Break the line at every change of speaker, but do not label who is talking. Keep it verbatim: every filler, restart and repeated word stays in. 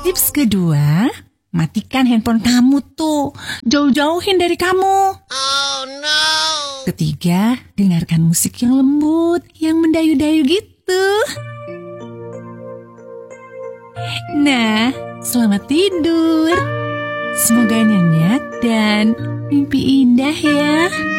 Tips kedua, matikan handphone kamu tuh. Jauh-jauhin dari kamu.
Oh no.
Ketiga, dengarkan musik yang lembut, yang mendayu-dayu gitu. Nah, selamat tidur. Semoga nyenyak dan mimpi indah ya.